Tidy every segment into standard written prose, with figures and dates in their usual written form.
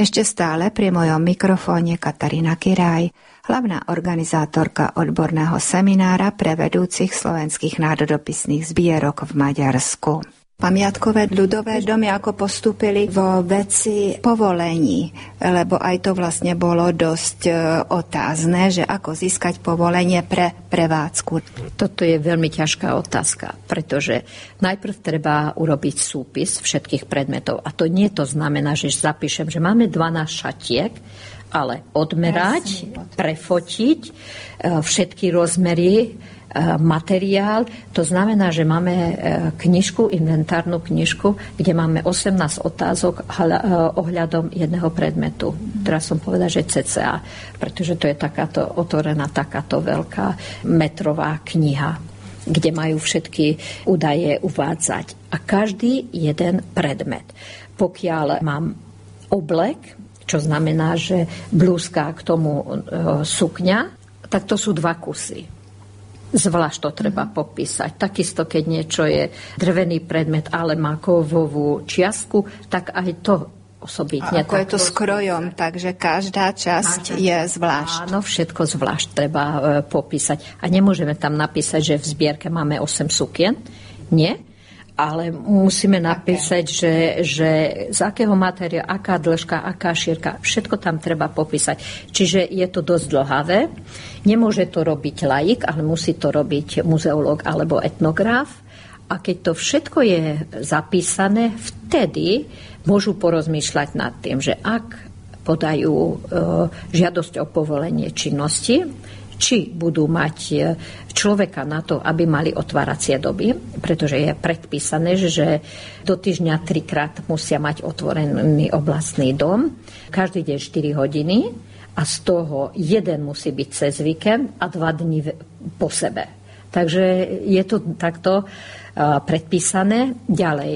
Ešte stále pri mojom mikrofóne Katarína Kiraj, hlavná organizátorka odborného seminára pre vedúcich slovenských národopisných zbierok v Maďarsku. Pamiatkové ľudové domy ako postúpili vo veci povolení, lebo aj to vlastne bolo dosť otázne, že ako získať povolenie pre prevádzku. Toto je veľmi ťažká otázka, pretože najprv treba urobiť súpis všetkých predmetov. A to nie to znamená, že zapíšem, že máme 12 šatiek, ale odmerať, prefotiť všetky rozmery, materiál. To znamená, že máme knižku, inventárnu knižku, kde máme 18 otázok ohľadom jedného predmetu. Teraz som povedala, že cca, pretože to je takáto otvorená, takáto veľká metrová kniha, kde majú všetky údaje uvádzať. A každý jeden predmet. Pokiaľ mám oblek, čo znamená, že blúzka k tomu sukňa, tak to sú 2 kusy. Zvlášť to treba popísať. Takisto, keď niečo je drevený predmet, ale má kovovú čiastku, tak aj to osobitne. A ako je to s krojom, takže každá časť je zvlášť. Áno, všetko zvlášť treba popísať. A nemôžeme tam napísať, že v zbierke máme 8 sukien. Nie. Ale musíme napísať, že z akého materiálu, aká dĺžka, aká šírka, všetko tam treba popísať. Čiže je to dosť dlhavé. Nemôže to robiť laik, ale musí to robiť muzeológ alebo etnograf. A keď to všetko je zapísané, vtedy môžu porozmýšľať nad tým, že ak podajú žiadosť o povolenie činnosti, či budú mať človeka na to, aby mali otváracie doby, pretože je predpísané, že do týždňa 3-krát musia mať otvorený oblastný dom, každý deň 4 hodiny a z toho jeden musí byť cez víkend a 2 dní po sebe. Takže je to takto predpísané. Ďalej,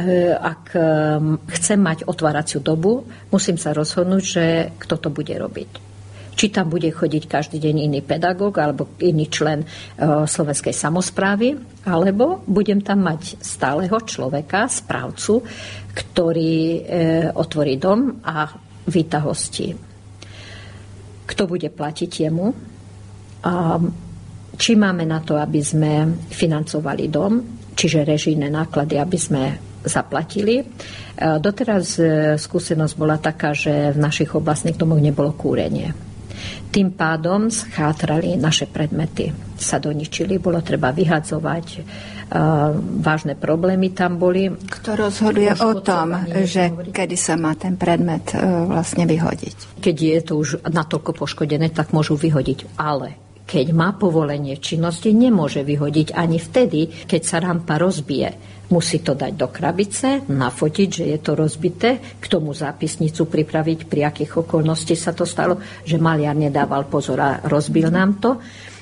ak chcem mať otváraciu dobu, musím sa rozhodnúť, že kto to bude robiť. Či tam bude chodiť každý deň iný pedagóg alebo iný člen slovenskej samosprávy, alebo budem tam mať stáleho človeka, správcu, ktorý otvorí dom a víta hostí. Kto bude platiť jemu? A či máme na to, aby sme financovali dom, čiže režijné náklady, aby sme zaplatili. Doteraz skúsenosť bola taká, že v našich oblastných domoch nebolo kúrenie. Tým pádom schátrali naše predmety, sa doničili, bolo treba vyhadzovať, vážne problémy tam boli. Kto rozhoduje o tom, že kedy sa má ten predmet vlastne vyhodiť? Keď je to už natoľko poškodené, tak môžu vyhodiť, ale keď má povolenie činnosti, nemôže vyhodiť ani vtedy, keď sa rampa rozbije. Musí to dať do krabice, nafotiť, že je to rozbité, k tomu zápisnicu pripraviť, pri akých okolnosti sa to stalo, že maliar nedával pozor a rozbil nám to.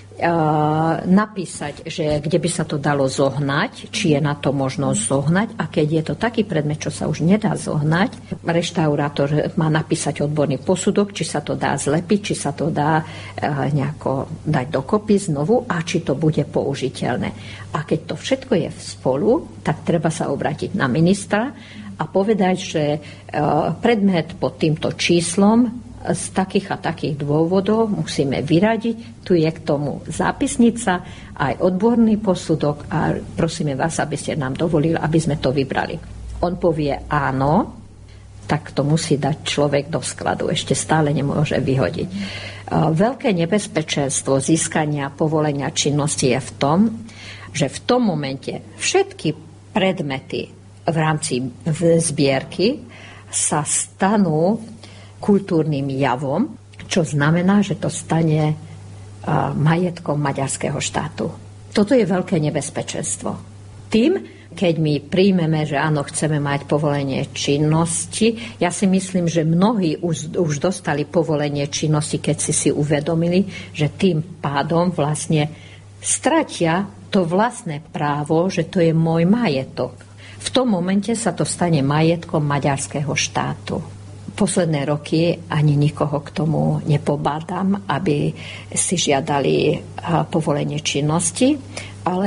Napísať, že kde by sa to dalo zohnať, či je na to možnosť zohnať, a keď je to taký predmet, čo sa už nedá zohnať, reštaurátor má napísať odborný posudok, či sa to dá zlepiť, či sa to dá nejako dať dokopy znovu a či to bude použiteľné. A keď to všetko je spolu, tak treba sa obrátiť na ministra a povedať, že predmet pod týmto číslom z takých a takých dôvodov musíme vyradiť. Tu je k tomu zápisnica, aj odborný posudok a prosíme vás, aby ste nám dovolili, aby sme to vybrali. On povie áno, tak to musí dať človek do skladu. Ešte stále nemôže vyhodiť. Veľké nebezpečenstvo získania povolenia činnosti je v tom, že v tom momente všetky predmety v rámci zbierky sa stanú kultúrnym javom, čo znamená, že to stane majetkom maďarského štátu. Toto je veľké nebezpečenstvo. Tým, keď my príjmeme, že áno, chceme mať povolenie činnosti, ja si myslím, že mnohí už dostali povolenie činnosti, keď si uvedomili, že tým pádom vlastne stratia to vlastné právo, že to je môj majetok. V tom momente sa to stane majetkom maďarského štátu. Posledné roky ani nikoho k tomu nepobádam, aby si žiadali povolenie činnosti, ale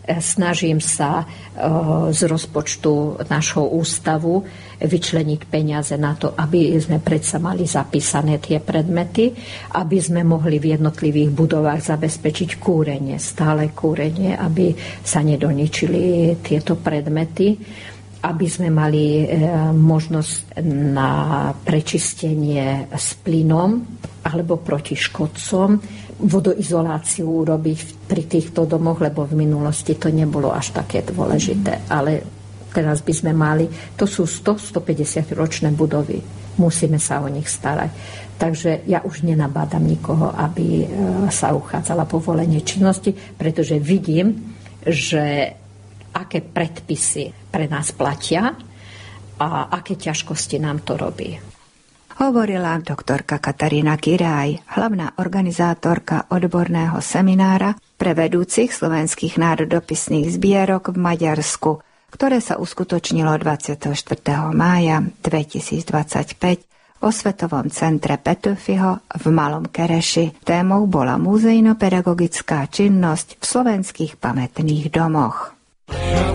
snažím sa z rozpočtu nášho ústavu vyčleniť peniaze na to, aby sme predsa mali zapísané tie predmety, aby sme mohli v jednotlivých budovách zabezpečiť kúrenie, stále kúrenie, aby sa nedoničili tieto predmety, aby sme mali možnosť na prečistenie s plynom alebo proti škodcom, vodoizoláciu urobiť pri týchto domoch, lebo v minulosti to nebolo až také dôležité. Ale teraz by sme mali, to sú 100-150 ročné budovy. Musíme sa o nich starať. Takže ja už nenabádam nikoho, aby sa uchádzala povolenie činnosti, pretože vidím, že aké predpisy pre nás platia a aké ťažkosti nám to robí. Hovorila doktorka Katarína Király, hlavná organizátorka odborného seminára pre vedúcich slovenských národopisných zbierok v Maďarsku, ktoré sa uskutočnilo 24. mája 2025 vo Svetovom centre Petőfiho v Malom Kereši. Témou bola múzejno-pedagogická činnosť v slovenských pamätných domoch.